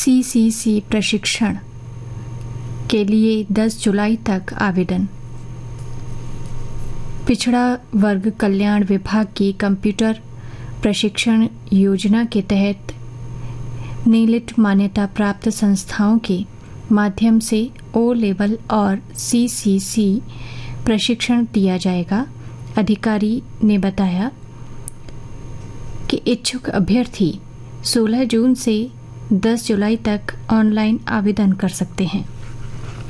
CCC प्रशिक्षण के लिए 10 जुलाई तक आवेदन। पिछड़ा वर्ग कल्याण विभाग की कंप्यूटर प्रशिक्षण योजना के तहत नीलिट मान्यता प्राप्त संस्थाओं के माध्यम से O लेवल और CCC प्रशिक्षण दिया जाएगा। अधिकारी ने बताया कि इच्छुक अभ्यर्थी 16 जून से 10 जुलाई तक ऑनलाइन आवेदन कर सकते हैं।